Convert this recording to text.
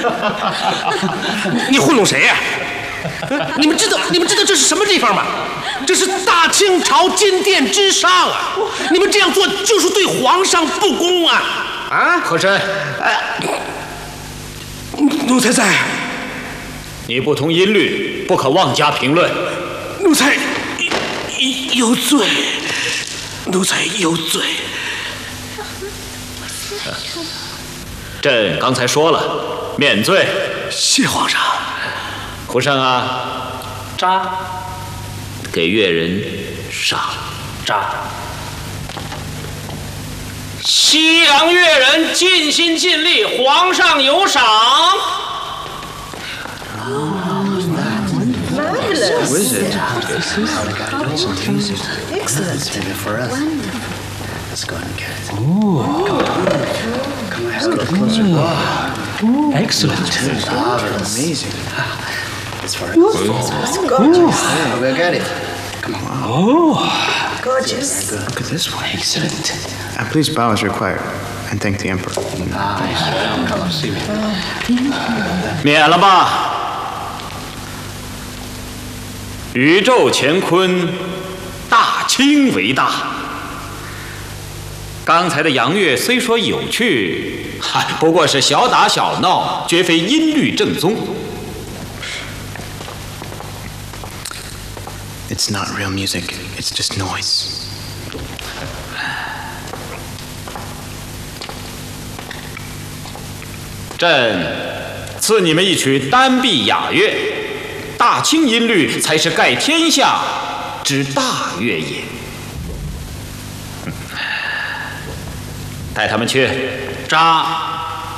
你糊弄谁呀？你们知道这是什么地方吗？这是大清朝金殿之上啊！你们这样做就是对皇上不公啊！啊， 和珅， 奴才在。 你不通音律，不可妄加评论。 奴才有罪，奴才有罪。 朕刚才说了，免罪。 谢皇上。 胡胜啊， 扎， 给越人赏。 扎。西洋越人尽心尽力，皇上有赏。 Fabulous. Wizard. Excellent. For us. Let's go and get it. Come on, let's go closer. Excellent. Amazing. It's for us. It's gorgeous. We'll go get it. Come on. Gorgeous. Look at this one. Excellent. And please bow as required, and thank the emperor. Come on, see me. 免了吧。宇宙乾坤，大清为大。刚才的洋乐虽说有趣，不过是小打小闹，绝非音律正宗。 It's not real music, it's just noise. 朕赐你们一曲单臂雅乐，大清音律才是盖天下之大乐也。带他们去。 扎。